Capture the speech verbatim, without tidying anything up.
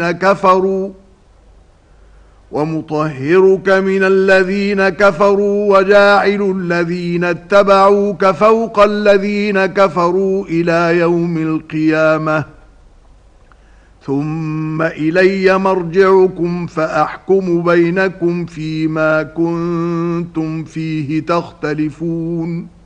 كفروا ومطهرك من الذين كفروا وجاعل الذين اتبعوك فوق الذين كفروا إلى يوم القيامة ثم إلي مرجعكم فأحكم بينكم فيما كنتم فيه تختلفون.